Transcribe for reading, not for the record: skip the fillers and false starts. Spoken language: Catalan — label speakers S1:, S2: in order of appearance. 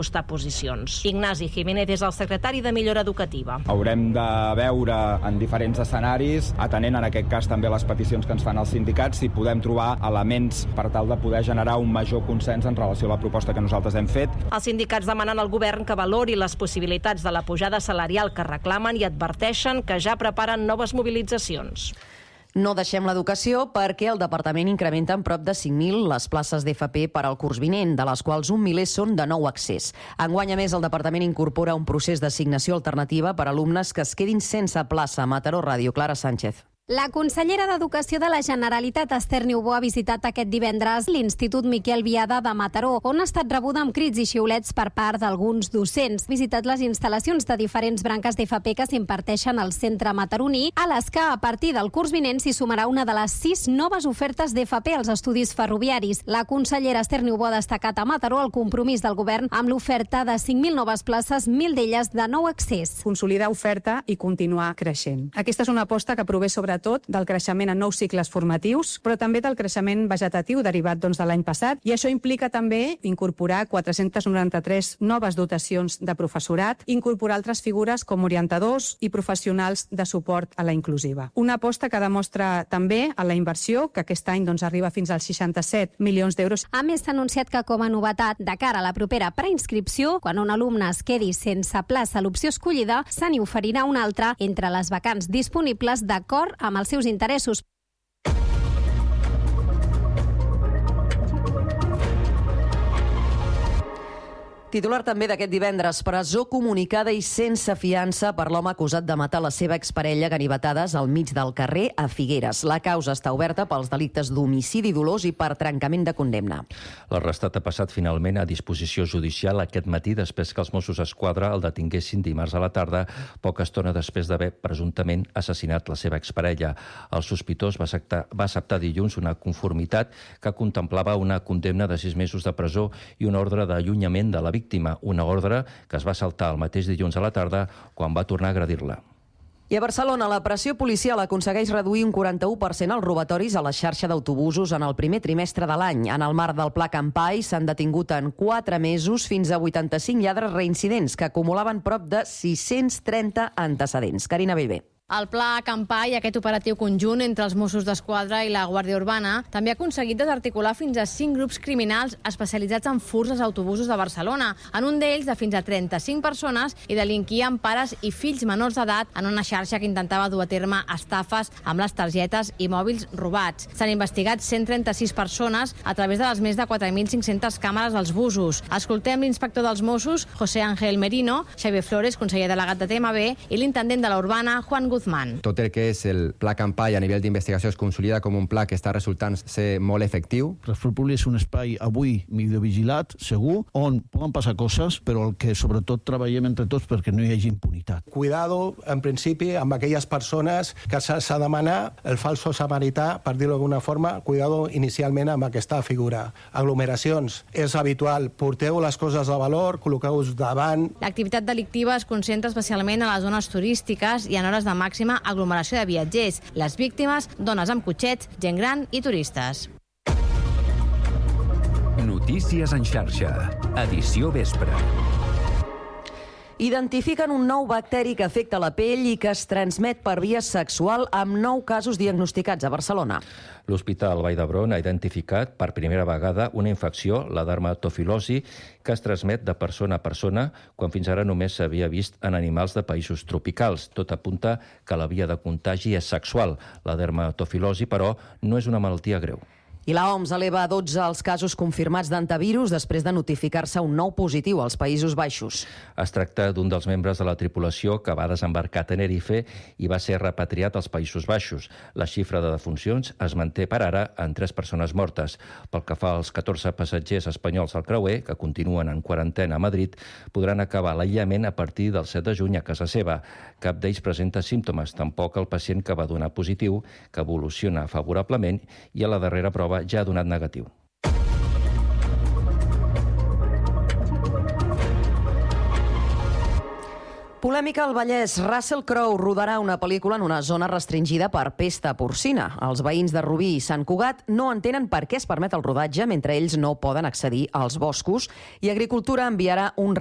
S1: de posicions. Ignasi Jiménez és el secretari de Millora Educativa.
S2: Haurem de veure en diferents escenaris, atenent en aquest cas també les peticions que ens fan els sindicats, si podem trobar elements per tal de poder generar un major consens en relació a la proposta que nosaltres hem fet.
S1: Els sindicats demanen al govern que valori les possibilitats de la pujada salarial que reclamen i adverteixen que ja preparen noves mobilitzacions.
S3: No deixem l'educació perquè el departament incrementa en prop de 5.000 les places d'FP per al curs vinent, de les quals un miler són de nou accés. Enguany, a més, el departament incorpora un procés d'assignació alternativa per a alumnes que es quedin sense plaça. Mataró Ràdio, Clara Sánchez.
S4: La consellera d'Educació de la Generalitat, Esther Niubó, ha visitat aquest divendres l'Institut Miquel Biada de Mataró, on ha estat rebuda amb crits i xiulets per part d'alguns docents. Ha visitat les instal·lacions de diferents branques d'FP que s'imparteixen al centre mataroní, a les que, a partir del curs vinent, s'hi sumarà una de les 6 noves ofertes d'FP als estudis ferroviaris. La consellera Esther Niubó ha destacat a Mataró el compromís del govern amb l'oferta de 5.000 noves places, 1.000 d'elles de nou accés.
S5: Consolidar oferta i continuar creixent. Aquesta és una aposta que prové sobretot del creixement en nous cicles formatius, però també del creixement vegetatiu derivat de l'any passat, i això implica també incorporar 493 noves dotacions de professorat, incorporar altres figures com orientadors i professionals de suport a la inclusiva. Una aposta que demostra també a la inversió, que aquest any arriba fins als 67 milions d'euros.
S4: A més, s'ha anunciat que com a novetat, de cara a la propera preinscripció, quan un alumne es quedi sense plaça a l'opció escollida, se n'hi oferirà una altra entre les vacants disponibles d'acord amb els seus interessos.
S3: Titular també d'aquest divendres, presó comunicada i sense fiança per l'home acusat de matar la seva exparella ganivetades al mig del carrer a Figueres. La causa està oberta pels delictes d'homicidi dolós i per trencament de condemna.
S6: L'arrestat ha passat finalment a disposició judicial aquest matí després que els Mossos d'Esquadra el detinguessin dimarts a la tarda, poca estona després d'haver presumptament assassinat la seva exparella. El sospitós va acceptar dilluns una conformitat que contemplava una condemna de 6 mesos de presó i una ordre d'allunyament de la víctima, una ordre que es va saltar el mateix dilluns a la tarda quan va tornar a agredir-la.
S3: I a Barcelona, la pressió policial aconsegueix reduir un 41% els robatoris a la xarxa d'autobusos en el primer trimestre de l'any. En el marc del Pla Campai s'han detingut en 4 mesos fins a 85 lladres reincidents que acumulaven prop de 630 antecedents. Carina Bellver.
S7: El Pla Campai, aquest operatiu conjunt entre els Mossos d'Esquadra i la Guàrdia Urbana, també ha aconseguit desarticular fins a 5 grups criminals especialitzats en furts als autobusos de Barcelona, en un d'ells de fins a 35 persones, i delinquien pares i fills menors d'edat en una xarxa que intentava dur a terme estafes amb les targetes i mòbils robats. S'han investigat 136 persones a través de les més de 4.500 càmeres als busos. Escoltem l'inspector dels Mossos, José Ángel Merino, Xavier Flores, conseller delegat de TMB, i l'intendent de la Urbana, Juan Guzmán.
S8: Tot el que és el Pla Campai a nivell d'investigació es consolida com un pla que està resultant ser molt efectiu.
S9: Transport públic és un espai avui videovigilat, segur, on poden passar coses, però el que sobretot treballem entre tots perquè no hi hagi impunitat.
S10: Cuidado, en principi, amb aquelles persones que s'ha de demanar el falso samarità, per dir-ho d'alguna forma, cuidado inicialment amb aquesta figura. Aglomeracions, és habitual, porteu les coses de valor, col·loqueu-vos davant.
S7: L'activitat delictiva es concentra especialment a les zones turístiques i en hores de màxima aglomeració de viatgers. Les víctimes, dones amb cotxets, gent gran i turistes.
S11: Notícies en xarxa. Edició vespre.
S3: Identifiquen un nou bacteri que afecta la pell i que es transmet per via sexual amb 9 casos diagnosticats a Barcelona.
S6: L'Hospital Vall d'Hebron ha identificat per primera vegada una infecció, la dermatofilosi, que es transmet de persona a persona quan fins ara només s'havia vist en animals de països tropicals. Tot apunta que la via de contagi és sexual. La dermatofilosi, però, no és una malaltia greu.
S3: I la OMS eleva a 12 els casos confirmats d'antivirus després de notificar-se un nou positiu als Països Baixos.
S6: Es tracta d'un dels membres de la tripulació que va desembarcar a Tenerife i va ser repatriat als Països Baixos. La xifra de defuncions es manté per ara en 3 persones mortes. Pel que fa als 14 passatgers espanyols al creuer, que continuen en quarantena a Madrid, podran acabar l'aïllament a partir del 7 de juny a casa seva. Cap d'ells presenta símptomes, tampoc el pacient que va donar positiu, que evoluciona favorablement i a la darrera prova ja ha donat negatiu.
S3: Polèmica al Vallès. Russell Crowe rodarà una pel·lícula en una zona restringida per pesta porcina. Els veïns de Rubí i Sant Cugat no entenen per què es permet el rodatge mentre ells no poden accedir als boscos, i Agricultura enviarà un